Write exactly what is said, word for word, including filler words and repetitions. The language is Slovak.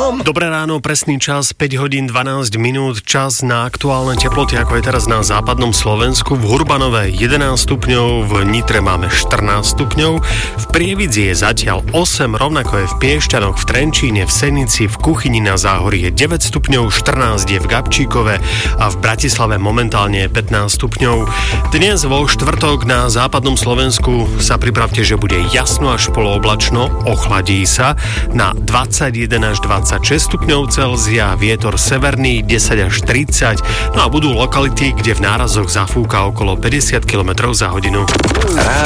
Vašom. Dobré ráno, presný čas, päť hodín dvanásť minút, čas na aktuálne teploty, ako je teraz na západnom Slovensku. V Hurbanove jedenásť stupňov, v Nitre máme štrnásť stupňov, v Prievidzi je zatiaľ osem, rovnako je v Piešťanoch, v Trenčíne, v Senici, v Kuchyni na Záhorí je deväť stupňov, štrnásť je v Gabčíkove a v Bratislave momentálne je pätnásť stupňov. Dnes vo štvrtok na západnom Slovensku sa pripravte, že bude jasno až polooblačno, ochladí sa na dvadsaťjeden až dvadsaťšesť stupňov Celzia, vietor severný desať až tridsať, no a budú lokality, kde v nárazoch zafúka okolo päťdesiat kilometrov za hodinu.